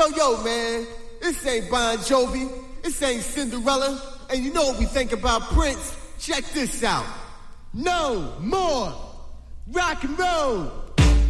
Yo, man, this ain't Bon Jovi, this ain't Cinderella, and you know what we think about Prince? Check this out. No more rock and roll.